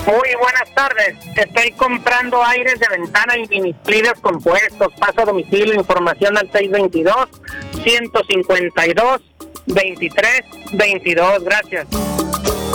Muy buenas tardes. Estoy comprando aires de ventana y mini-splitters compuestos. Paso a domicilio, información al 622-152-2322. Gracias.